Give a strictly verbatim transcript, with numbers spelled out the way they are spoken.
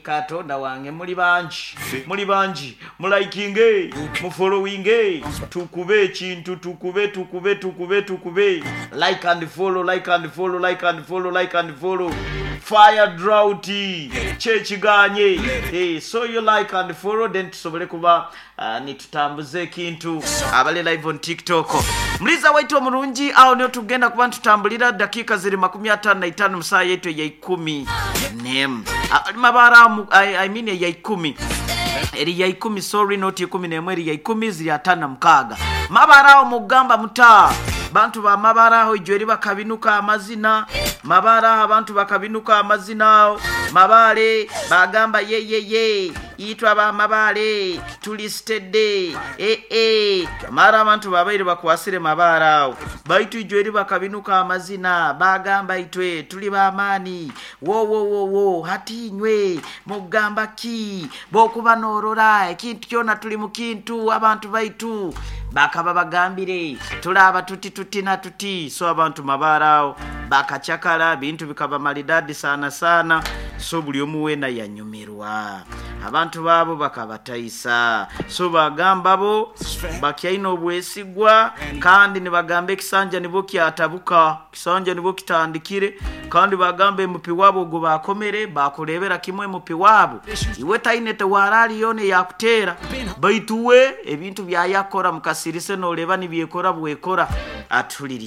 katonda wange muli banji muli banji mulaikinge mu following tukube ekintu tukube tukube tukube tukube like and follow like and follow like and follow like and follow fire drought chechi ganye eh so you like and follow then tusobole kuba uh, nitutambuze ekintu abali live on TikTok mliza waitu omulungi awo nyo tugenda kuba tutambulira dakika ziri makumi atano na itaano musaa yetu ya ikumi nem mabara I, I mean ya ikumi eri ya ikumi sorry not ikumi nemwe eri ya ikumi ziri atana mkaga mabara omugamba muta bantu ba mabara aho ijweri bakabinuka amazina mabara abantu bakabinuka amazina mabale bagamba ye ye ye itwa ba mabale tulisted eh eh mara abantu babaire bakwasire mabara aho baitu ijweri bakabinuka amazina bagamba itwe tuli ba amani wo wo wo wo hatinywe mugamba ki bokuba norora ekintu kyona tuli mu kintu abantu baitu bakaba bagambire tulaba tuti tuti na tuti so abantu mabarao bakachakala bintu bikaba malidadi sana sana so buli omuwena yanyumirwa abantu babo bakabataisa so bagamba bo bakyaino obwesigwa kandi ne bagambe kisanja nibo kyatabuka kisanja nibo kitandikire kandi bagambe mupi wabo go bakomere bakulebera kimwe mupi wabo iwe tainete warali yone yakutera baituwe ebintu byayakora mukasirise no leba nibyekora bwekora atuliri